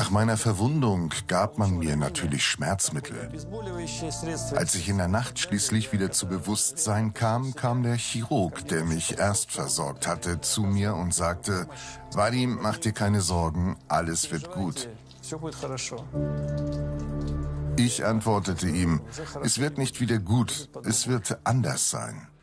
Nach meiner Verwundung gab man mir natürlich Schmerzmittel. Als ich in der Nacht schließlich wieder zu Bewusstsein kam, kam der Chirurg, der mich erst versorgt hatte, zu mir und sagte: Vadim, mach dir keine Sorgen, alles wird gut. Ich antwortete ihm: Es wird nicht wieder gut, es wird anders sein.